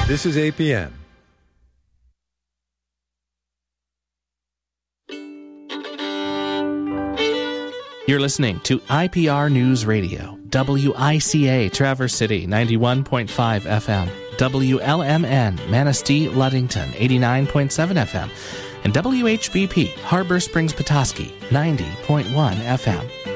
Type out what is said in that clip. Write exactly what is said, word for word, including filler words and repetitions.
This is A P M. You're listening to I P R News Radio, W I C A Traverse City, ninety-one point five F M, W L M N Manistee Ludington, eighty-nine point seven F M, and W H B P Harbor Springs Petoskey, ninety point one F M.